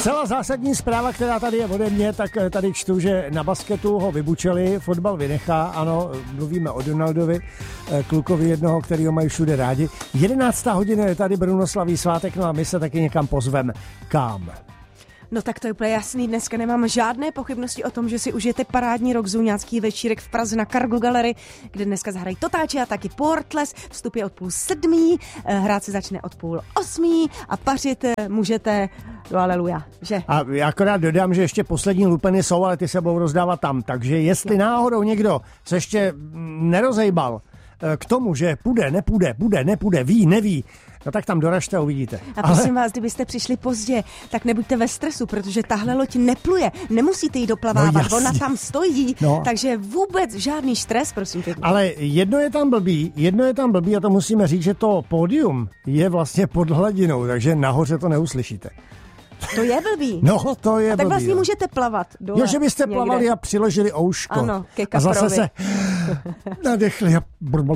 Zcela zásadní zpráva, která tady je ode mě, tak tady čtu, že na basketu ho vybučeli, fotbal vynechá, ano, mluvíme o Donaldovi, klukovi jednoho, který ho mají všude rádi. 11. hodina je tady, Bruno slaví svátek, no a my se taky někam pozveme. Kam? No tak to je úplně jasný, dneska nemám žádné pochybnosti o tom, že si užijete parádní rockzóňácký večírek v Praze na Cargo Gallery, kde dneska zahrají Totáči a taky Portless, vstup je od 6:30, hrát se začne od 7:30 a pařit můžete do aleluja, že? A já akorát dodám, že ještě poslední lupeny jsou, ale ty se budou rozdávat tam, takže jestli náhodou někdo se ještě nerozejbal k tomu, že půjde, nepůjde, ví, neví, no tak tam doražte a uvidíte. A prosím vás, kdybyste přišli pozdě, tak nebuďte ve stresu, protože tahle loď nepluje, nemusíte jí doplavávat, no ona tam stojí, takže vůbec žádný stres, prosím pěkně. Ale jedno je tam blbý a to musíme říct, že to pódium je vlastně pod hladinou, takže nahoře to neuslyšíte. To je blbý. No, to je blbý. Tak vlastně můžete plavat dole. Jo, že byste někde plavali a přiložili ouško. Ano, ke a zase se nadechli a...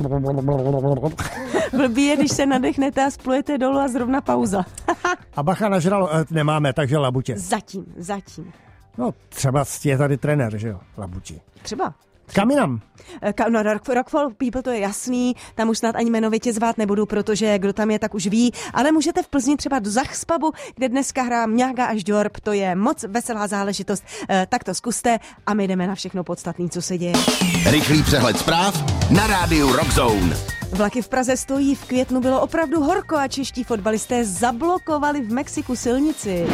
Blbý je, když se nadechnete a splujete dolů a zrovna pauza. A bacha nažralo, nemáme, takže labutě. Zatím. No, třeba je tady trenér, že jo, labutí. Třeba. Kam jinam? No, Rock for People, to je jasný, tam už snad ani jmenovitě zvát nebudu, protože kdo tam je, tak už ví, ale můžete v Plzni třeba do Zachspubu, kde dneska hrá Mňága až Dorp, to je moc veselá záležitost, tak to zkuste a my jdeme na všechno podstatné, co se děje. Rychlý přehled zpráv na rádiu Rockzone. Vlaky v Praze stojí, v květnu bylo opravdu horko a čeští fotbalisté zablokovali v Mexiku silnici.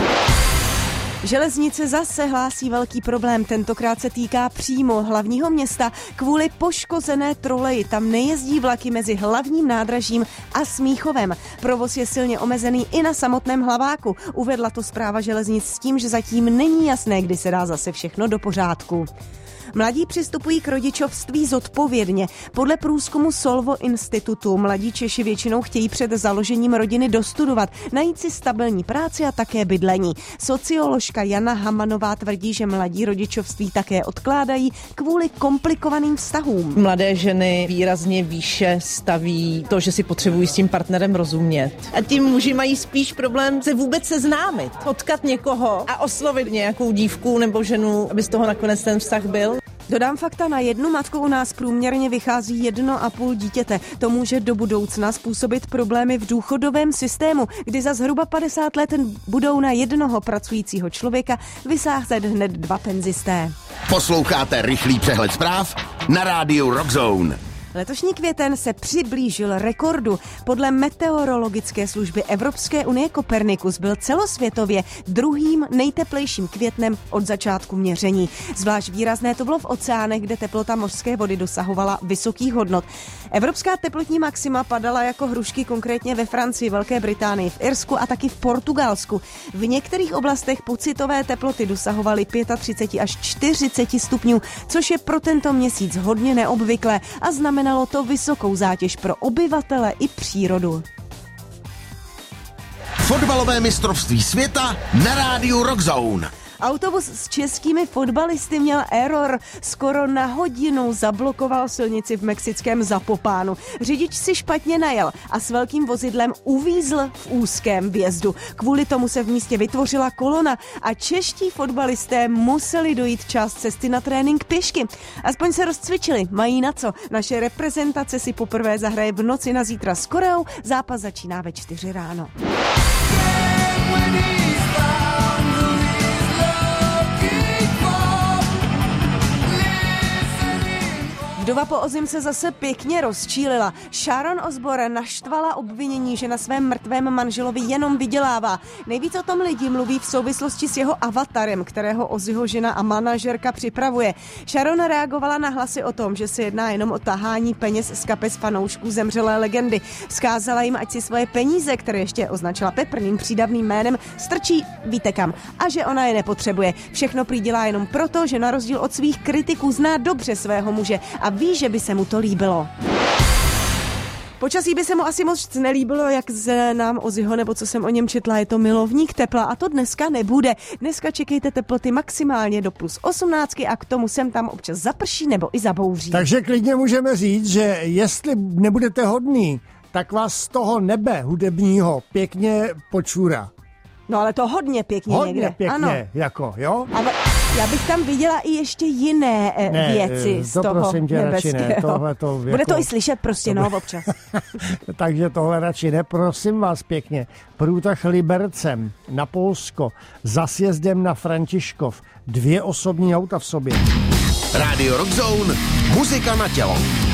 Železnice zase hlásí velký problém, tentokrát se týká přímo hlavního města kvůli poškozené troleji. Tam nejezdí vlaky mezi hlavním nádražím a Smíchovem. Provoz je silně omezený i na samotném Hlaváku. Uvedla to správa železnic s tím, že zatím není jasné, kdy se dá zase všechno do pořádku. Mladí přistupují k rodičovství zodpovědně. Podle průzkumu Solvo institutu mladí Češi většinou chtějí před založením rodiny dostudovat, najít si stabilní práci a také bydlení. Socioložka Jana Hamanová tvrdí, že mladí rodičovství také odkládají kvůli komplikovaným vztahům. Mladé ženy výrazně výše staví to, že si potřebují s tím partnerem rozumět. A ti muži mají spíš problém se vůbec seznámit, potkat někoho a oslovit nějakou dívku nebo ženu, aby z toho nakonec ten vztah byl. Dodám fakta, na jednu matku u nás průměrně vychází 1,5 dítěte. To může do budoucna způsobit problémy v důchodovém systému, kdy za zhruba 50 let budou na jednoho pracujícího člověka vysázet hned 2 penzisté. Posloucháte rychlý přehled zpráv na rádiu Rockzone. Letošní květen se přiblížil rekordu. Podle meteorologické služby Evropské unie Copernicus byl celosvětově druhým nejteplejším květnem od začátku měření. Zvlášť výrazné to bylo v oceánech, kde teplota mořské vody dosahovala vysokých hodnot. Evropská teplotní maxima padala jako hrušky konkrétně ve Francii, Velké Británii, v Irsku a taky v Portugalsku. V některých oblastech pocitové teploty dosahovaly 35 až 40 stupňů, což je pro tento měsíc hodně neobvyklé a znamenalo to vysokou zátěž pro obyvatele i přírodu. Fotbalové mistrovství světa na rádiu Rockzone. Autobus s českými fotbalisty měl error. Skoro na hodinu zablokoval silnici v mexickém Zapopánu. Řidič si špatně najel a s velkým vozidlem uvízl v úzkém vjezdu. Kvůli tomu se v místě vytvořila kolona a čeští fotbalisté museli dojít část cesty na trénink pěšky. Aspoň se rozcvičili, mají na co. Naše reprezentace si poprvé zahraje v noci na zítra s Koreou. Zápas začíná ve 4 ráno. Vdova po Ozim se zase pěkně rozčílila. Sharon Osbourne naštvala obvinění, že na svém mrtvém manželovi jenom vydělává. Nejvíc o tom lidi mluví v souvislosti s jeho avatarem, kterého Ozzyho žena a manažerka připravuje. Sharon reagovala na hlasy o tom, že se jedná jenom o tahání peněz z kapes fanoušků zemřelé legendy. Vzkázala jim, ať si svoje peníze, které ještě označila peprným přídavným jménem, strčí víte kam a že ona je nepotřebuje. Všechno prý dělá jenom proto, že na rozdíl od svých kritiků zná dobře svého muže a ví, že by se mu to líbilo. Počasí by se mu asi moc nelíbilo, jak znám Ozzyho, nebo co jsem o něm četla, je to milovník tepla a to dneska nebude. Dneska čekejte teploty maximálně do +18 a k tomu sem tam občas zaprší nebo i zabouří. Takže klidně můžeme říct, že jestli nebudete hodný, tak vás z toho nebe hudebního pěkně počůra. No ale to hodně pěkně Hodně někde. pěkně, ano. jako, jo? Ale já bych tam viděla i ještě jiné věci z to toho prosím tě, radši ne. nebeského. Tohleto, Bude jako, to i slyšet prostě, no, občas. takže tohle radši ne. Prosím vás pěkně. Průtah Libercem na Polsko za sjezdem na Františkov. 2 osobní auta v sobě. Radio Rock Zone, muzika na tělo.